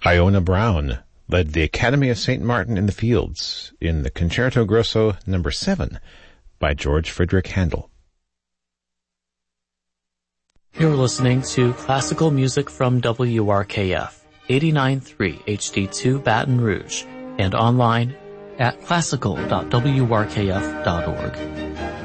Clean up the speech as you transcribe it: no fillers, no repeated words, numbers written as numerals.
Iona Brown led the Academy of St. Martin in the Fields in the Concerto Grosso No. 7 by George Frideric Handel. You're listening to classical music from WRKF, 89.3 HD2 Baton Rouge, and online at classical.wrkf.org.